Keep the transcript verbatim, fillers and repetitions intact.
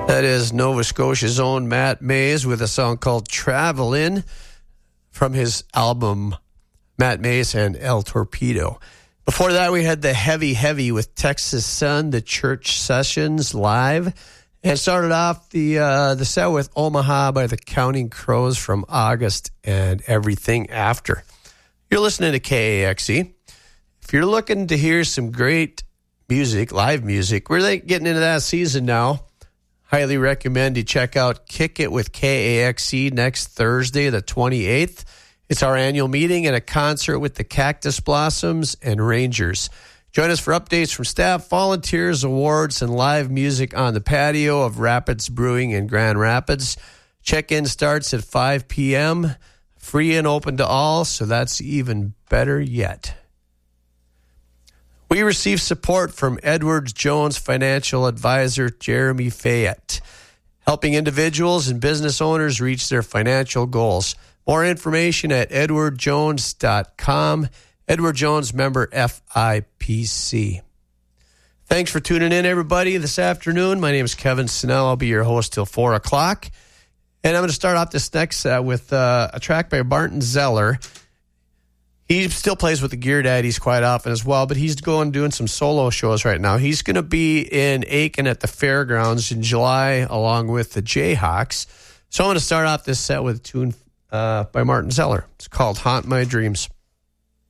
That is Nova Scotia's own Matt Mays with a song called Travelin' from his album Matt Mays and El Torpedo. Before that, we had the Heavy Heavy with Texas Sun, the Church Sessions live, and started off the uh, the set with Omaha by the Counting Crows from August and Everything After. You're listening to K A X E. If you're looking to hear some great music, live music, we're like getting into that season now. Highly recommend you check out Kick It with K A X E next Thursday, the twenty-eighth. It's our annual meeting and a concert with the Cactus Blossoms and Rangers. Join us for updates from staff, volunteers, awards, and live music on the patio of Rapids Brewing in Grand Rapids. Check-in starts at five p.m., free and open to all, so that's even better yet. We receive support from Edwards Jones financial advisor Jeremy Fayette, helping individuals and business owners reach their financial goals. More information at edward jones dot com. Edward Jones, member F I P C. Thanks for tuning in, everybody, this afternoon. My name is Kevin Snell. I'll be your host till four o'clock. And I'm going to start off this next set with uh, a track by Martin Zeller. He still plays with the Gear Daddies quite often as well, but he's going doing some solo shows right now. He's going to be in Aiken at the Fairgrounds in July along with the Jayhawks. So I'm going to start off this set with a tune uh, by Martin Zeller. It's called Haunt My Dreams.